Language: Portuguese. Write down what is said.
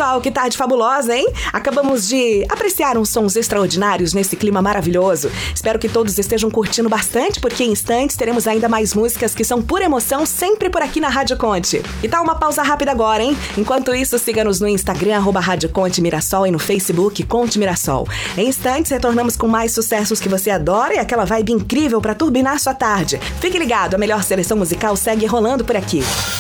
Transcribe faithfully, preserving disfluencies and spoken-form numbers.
pessoal, que tarde fabulosa, hein? Acabamos de apreciar uns sons extraordinários nesse clima maravilhoso. Espero que todos estejam curtindo bastante, porque em instantes teremos ainda mais músicas que são pura emoção, sempre por aqui na Rádio Conte. E tá uma pausa rápida agora, hein? Enquanto isso, siga-nos no Instagram, arroba Rádio Conte Mirassol, e no Facebook, Conte Mirassol. Em instantes, retornamos com mais sucessos que você adora e aquela vibe incrível pra turbinar sua tarde. Fique ligado, a melhor seleção musical segue rolando por aqui.